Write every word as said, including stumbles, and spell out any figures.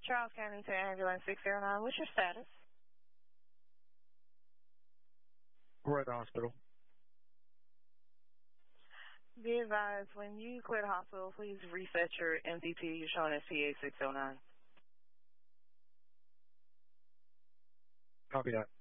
Charles County to ambulance six zero nine. What's your status? We're at the hospital. Be advised, when you clear the hospital, please reset your M T T. You're showing as T A six oh nine. Copy that.